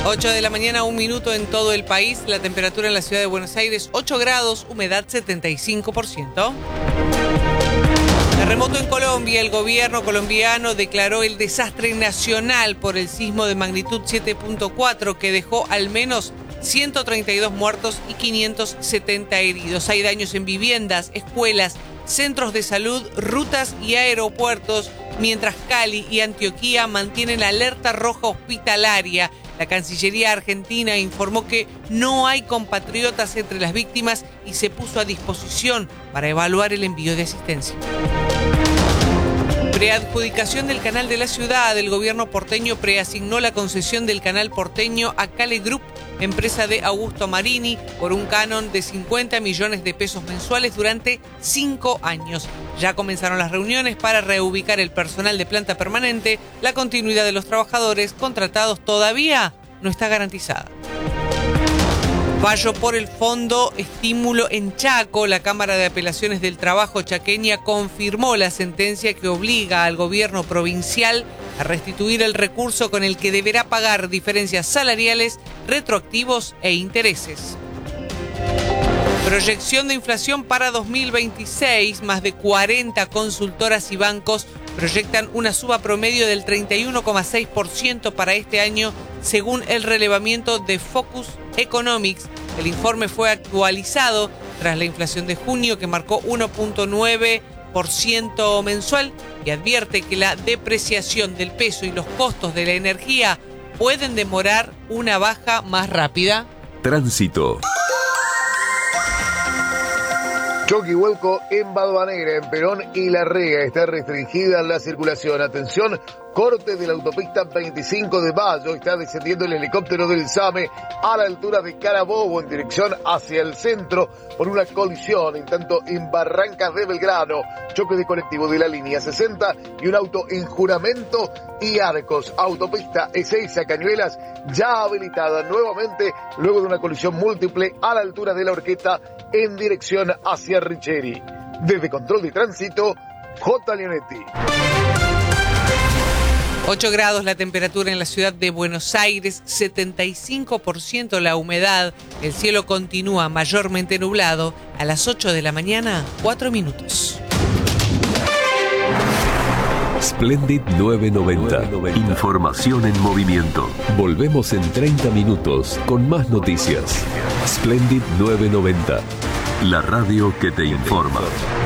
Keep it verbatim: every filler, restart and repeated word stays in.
ocho de la mañana, un minuto en todo el país. La temperatura en la ciudad de Buenos Aires, ocho grados, humedad setenta y cinco por ciento. Terremoto en Colombia. El gobierno colombiano declaró el desastre nacional por el sismo de magnitud siete punto cuatro que dejó al menos ciento treinta y dos muertos y quinientos setenta heridos. Hay daños en viviendas, escuelas, centros de salud, rutas y aeropuertos, mientras Cali y Antioquia mantienen alerta roja hospitalaria. La Cancillería argentina informó que no hay compatriotas entre las víctimas y se puso a disposición para evaluar el envío de asistencia. Preadjudicación del canal de la ciudad. El gobierno porteño preasignó la concesión del canal porteño a Cale Group, empresa de Augusto Marini, por un canon de cincuenta millones de pesos mensuales durante cinco años. Ya comenzaron las reuniones para reubicar el personal de planta permanente. La continuidad de los trabajadores contratados todavía no está garantizada. Fallo por el Fondo Estímulo en Chaco. La Cámara de Apelaciones del Trabajo chaqueña confirmó la sentencia que obliga al gobierno provincial a restituir el recurso con el que deberá pagar diferencias salariales, retroactivos e intereses. Proyección de inflación para dos mil veintiséis. Más de cuarenta consultoras y bancos proyectan una suba promedio del treinta y uno coma seis por ciento para este año, según el relevamiento de Focus Economics. El informe fue actualizado tras la inflación de junio, que marcó uno punto nueve por ciento mensual, y advierte que la depreciación del peso y los costos de la energía pueden demorar una baja más rápida. Tránsito. Choquihuelco en Balvanera, en Perón y Larrea. Está restringida la circulación. Atención, corte de la autopista veinticinco de mayo. Está descendiendo el helicóptero del SAME a la altura de Carabobo en dirección hacia el centro por una colisión. En tanto, en Barrancas de Belgrano, choque de colectivo de la línea sesenta y un auto en Juramento y Arcos. Autopista Ezeiza Cañuelas ya habilitada nuevamente luego de una colisión múltiple a la altura de la Horqueta en dirección hacia Richeri. Desde Control de Tránsito, J. Leonetti. ocho grados la temperatura en la ciudad de Buenos Aires, setenta y cinco por ciento la humedad. El cielo continúa mayormente nublado. A las ocho de la mañana, cuatro minutos. Splendid nueve noventa. Información en movimiento. Volvemos en treinta minutos con más noticias. Splendid nueve noventa. La radio que te informa.